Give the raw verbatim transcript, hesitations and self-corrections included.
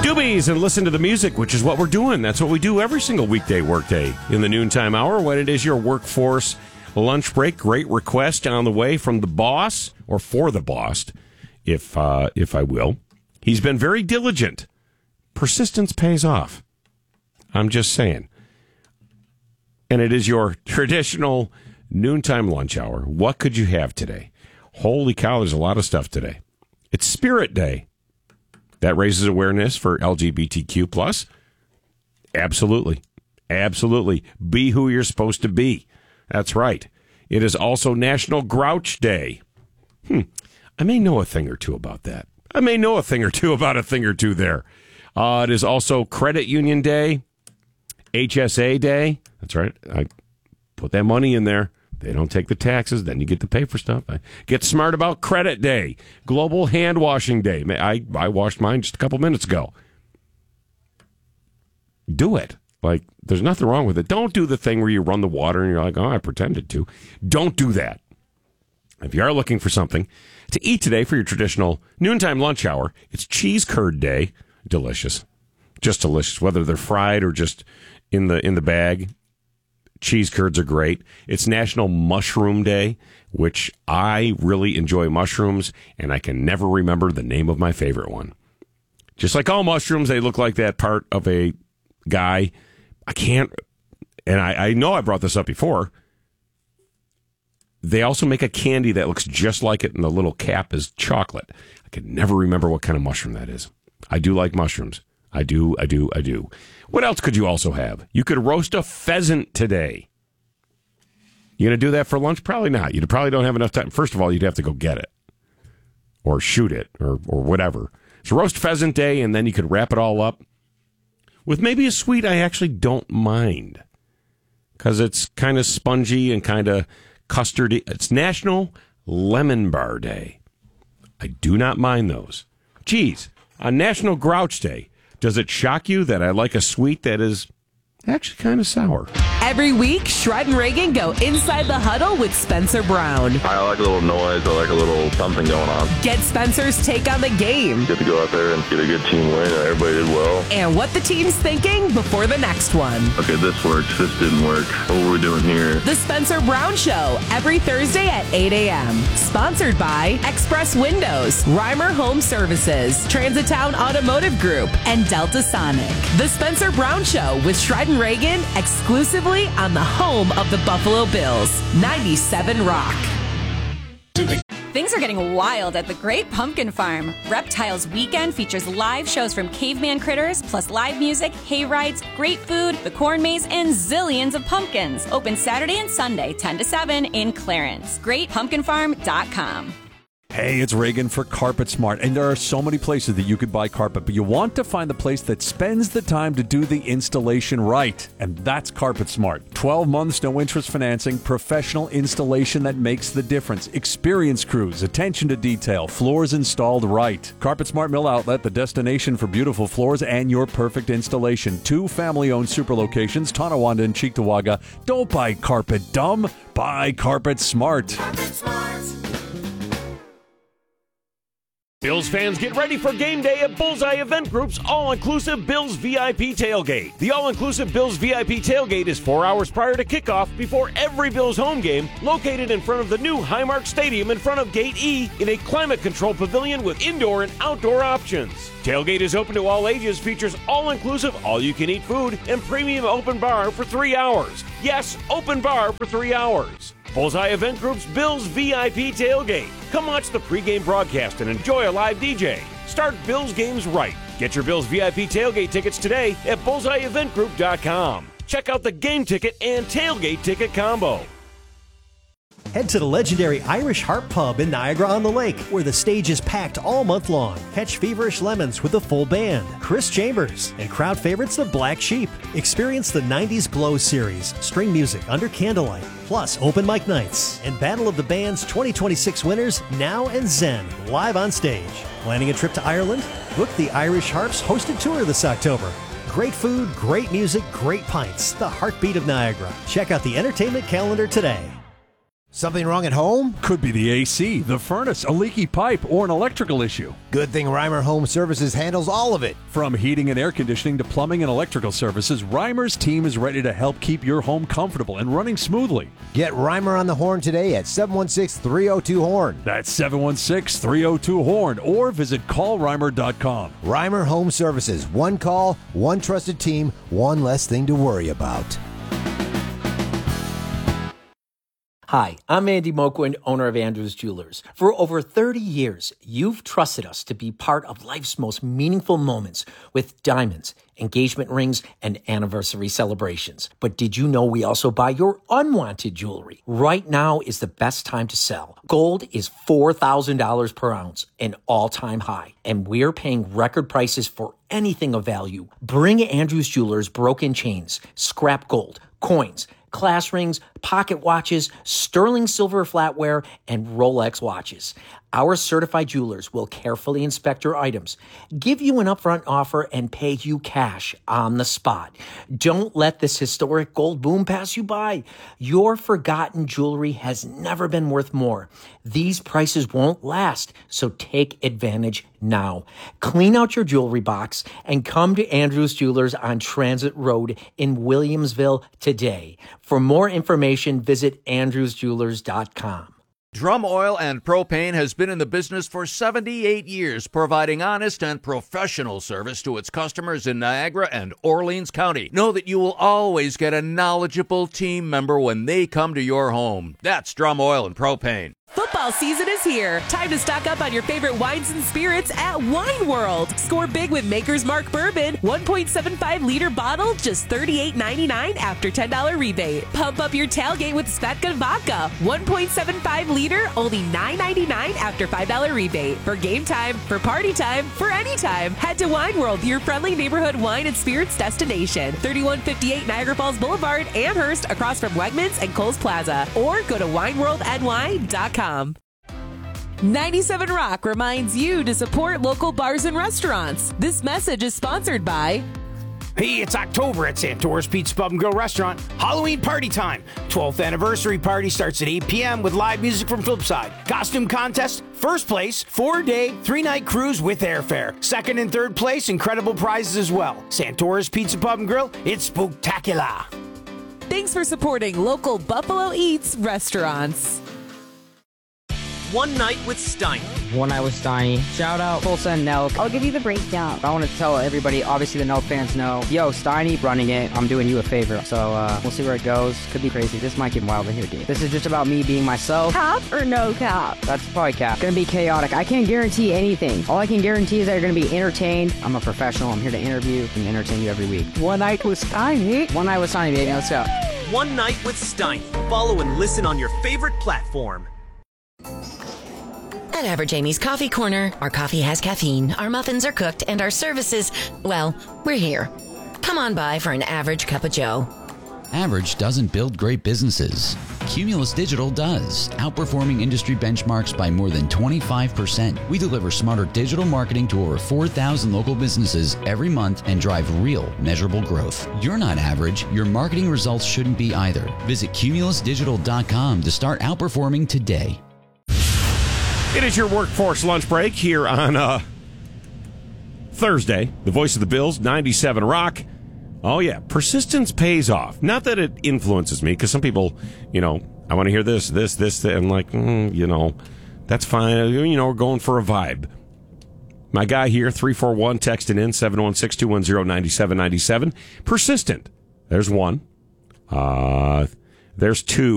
Doobies and listen to the music, which is what we're doing. That's what we do every single weekday workday in the noontime hour when it is your workforce lunch break. Great request on the way from the boss, or for the boss, if uh, if I will. He's been very diligent. Persistence pays off. I'm just saying. And it is your traditional noontime lunch hour. What could you have today? Holy cow, there's a lot of stuff today. It's Spirit Day. That raises awareness for L G B T Q plus. Absolutely. Absolutely. Be who you're supposed to be. That's right. It is also National Grouch Day. Hmm. I may know a thing or two about that. I may know a thing or two about a thing or two there. Uh, it is also Credit Union Day. H S A Day. That's right. I put that money in there. They don't take the taxes, then you get to pay for stuff. I get smart about Credit Day. Global Hand Washing Day. I, I washed mine just a couple minutes ago. Do it. Like, there's nothing wrong with it. Don't do the thing where you run the water and you're like, oh, I pretended to. Don't do that. If you are looking for something to eat today for your traditional noontime lunch hour, it's Cheese Curd Day. Delicious. Just delicious. Whether they're fried or just in the in the bag. Cheese curds are great. It's National Mushroom Day, which I really enjoy mushrooms, and I can never remember the name of my favorite one. Just like all mushrooms, they look like that part of a guy. I can't, and I, I know I brought this up before. They also make a candy that looks just like it, and the little cap is chocolate. I can never remember what kind of mushroom that is. I do like mushrooms. I do, I do, I do. What else could you also have? You could roast a pheasant today. You going to do that for lunch? Probably not. You probably don't have enough time. First of all, you'd have to go get it or shoot it or, or whatever. So roast pheasant day, and then you could wrap it all up with maybe a sweet I actually don't mind because it's kind of spongy and kind of custardy. It's National Lemon Bar Day. I do not mind those. Geez, on National Grouch Day, does it shock you that I like a sweet that is actually kind of sour? Every week, Shred and Reagan go inside the huddle with Spencer Brown. I like a little noise. I like a little something going on. Get Spencer's take on the game. Get to go out there and get a good team win. Everybody did well. And what the team's thinking before the next one. Okay, this works. This didn't work. What were we doing here? The Spencer Brown Show, every Thursday at eight a.m. Sponsored by Express Windows, Reimer Home Services, Transitown Automotive Group, and Delta Sonic. The Spencer Brown Show with Shred and Reagan, exclusively on the home of the Buffalo Bills, ninety-seven Rock. Things are getting wild at the Great Pumpkin Farm. Reptiles Weekend features live shows from caveman critters, plus live music, hay rides, great food, the corn maze, and zillions of pumpkins. Open Saturday and Sunday, ten to seven in Clarence. great pumpkin farm dot com. Hey, it's Reagan for Carpet Smart, and there are so many places that you could buy carpet, but you want to find the place that spends the time to do the installation right, and that's Carpet Smart. twelve months, no interest financing, professional installation that makes the difference, experienced crews, attention to detail, floors installed right. Carpet Smart Mill Outlet, the destination for beautiful floors and your perfect installation. Two family-owned super locations, Tonawanda and Cheektowaga. Don't buy carpet dumb, buy Carpet Smart. Carpet Smart. Bills fans, get ready for game day at Bullseye Event Group's all-inclusive Bills V I P Tailgate. The all-inclusive Bills V I P Tailgate is four hours prior to kickoff before every Bills home game, located in front of the new Highmark Stadium in front of Gate E in a climate-controlled pavilion with indoor and outdoor options. Tailgate is open to all ages, features all-inclusive, all-you-can-eat food, and premium open bar for three hours. Yes, open bar for three hours. Bullseye Event Group's Bills V I P Tailgate. Come watch the pregame broadcast and enjoy a live D J. Start Bills games right. Get your Bills V I P Tailgate tickets today at bullseye event group dot com. Check out the game ticket and tailgate ticket combo. Head to the legendary Irish Harp Pub in Niagara-on-the-Lake, where the stage is packed all month long. Catch Feverish Lemons with a full band, Chris Chambers, and crowd favorites the Black Sheep. Experience the nineties Glow series, string music under candlelight, plus open mic nights, and Battle of the Bands twenty twenty-six winners, Now and Zen, live on stage. Planning a trip to Ireland? Book the Irish Harp's hosted tour this October. Great food, great music, great pints. The heartbeat of Niagara. Check out the entertainment calendar today. Something wrong at home? Could be the A C, the furnace, a leaky pipe, or an electrical issue. Good thing Reimer Home Services handles all of it. From heating and air conditioning to plumbing and electrical services, Reimer's team is ready to help keep your home comfortable and running smoothly. Get Reimer on the horn today at seven one six, three oh two, horn. That's seven one six, three oh two, horn, or visit call reimer dot com. Reimer Home Services. One call, one trusted team, one less thing to worry about. Hi, I'm Andy Moquin, owner of Andrews Jewelers. For over thirty years, you've trusted us to be part of life's most meaningful moments with diamonds, engagement rings, and anniversary celebrations. But did you know we also buy your unwanted jewelry? Right now is the best time to sell. Gold is four thousand dollars per ounce, an all-time high, and we're paying record prices for anything of value. Bring Andrews Jewelers broken chains, scrap gold, coins, class rings, pocket watches, sterling silver flatware, and Rolex watches. Our certified jewelers will carefully inspect your items, give you an upfront offer, and pay you cash on the spot. Don't let this historic gold boom pass you by. Your forgotten jewelry has never been worth more. These prices won't last, so take advantage now. Clean out your jewelry box and come to Andrews Jewelers on Transit Road in Williamsville today. For more information, visit andrews jewelers dot com. Drum Oil and Propane has been in the business for seventy-eight years, providing honest and professional service to its customers in Niagara and Orleans County. Know that you will always get a knowledgeable team member when they come to your home. That's Drum Oil and Propane. Football season is here. Time to stock up on your favorite wines and spirits at Wine World. Score big with Maker's Mark Bourbon, one point seven five liter bottle, just thirty-eight ninety-nine after ten dollars rebate. Pump up your tailgate with Svedka Vodka, one point seven five liter, only nine ninety-nine after five dollars rebate. For game time, for party time, for any time, head to Wine World, your friendly neighborhood wine and spirits destination. thirty-one fifty-eight Niagara Falls Boulevard, Amherst, across from Wegmans and Kohl's Plaza. Or go to wine world n y dot com. ninety-seven Rock reminds you to support local bars and restaurants. This message is sponsored by... Hey, it's October at Santora's Pizza Pub and Grill Restaurant. Halloween party time. twelfth anniversary party starts at eight p.m. with live music from Flipside. Costume contest, first place, four-day, three-night cruise with airfare. Second and third place, incredible prizes as well. Santora's Pizza Pub and Grill, it's spooktacular. Thanks for supporting local Buffalo Eats restaurants. One Night with Steiny. One Night with Steiny. Shout out Full Send Nelk. I'll give you the breakdown. I want to tell everybody, obviously the Nelk fans know, yo, Steiny running it, I'm doing you a favor. So uh, we'll see where it goes. Could be crazy. This might get wild in here, dude. This is just about me being myself. Cap or no cap? That's probably cap. Gonna be chaotic. I can't guarantee anything. All I can guarantee is that you're gonna be entertained. I'm a professional. I'm here to interview and entertain you every week. One Night with Steiny. One Night with Steiny, baby. Let's go. One Night with Steiny. Follow and listen on your favorite platform. At Average Amy's Coffee Corner, our coffee has caffeine, our muffins are cooked, and our services, well, we're here. Come on by for an average cup of joe. Average doesn't build great businesses. Cumulus Digital does, outperforming industry benchmarks by more than twenty-five percent. We deliver smarter digital marketing to over four thousand local businesses every month and drive real, measurable growth. You're not average. Your marketing results shouldn't be either. Visit cumulus digital dot com to start outperforming today. It is your workforce lunch break here on uh, Thursday. The voice of the Bills, ninety-seven Rock. Oh, yeah, persistence pays off. Not that it influences me, because some people, you know, I want to hear this, this, this, that, and like, mm, you know, that's fine. You know, we're going for a vibe. My guy here, three four one, texting in, seven one six, two one zero, nine seven nine seven. Persistent. There's one. Uh, there's two.